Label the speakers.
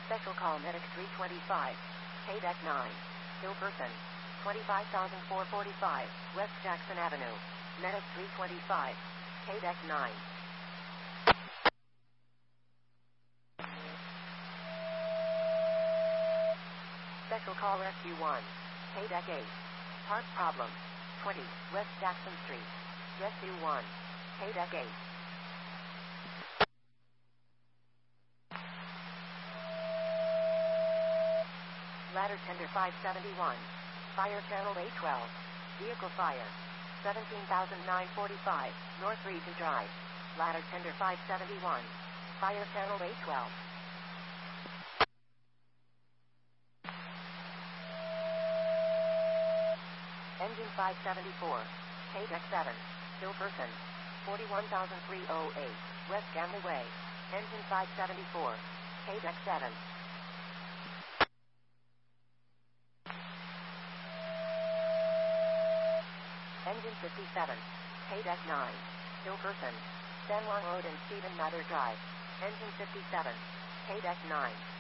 Speaker 1: Special call Medic 325. K-Deck 9. Ill person. 25,445. West Jackson Avenue. Medic 325. K-Deck 9. Special call Rescue 1. K-Deck 8. Park problem. 20. West Jackson Street. Rescue 1. K-Deck 8. Ladder tender 571. Fire channel 812. Vehicle fire. 17,945. North Region Drive. Ladder tender 571. Fire channel 812. Engine 574. K-Deck 7. Still person. 41,308. West Gamley Way. Engine 574. K-Deck 7. Engine 57. K-Deck 9. Still person. San Juan Road and Stephen Mather Drive. Engine 57. K-Deck 9.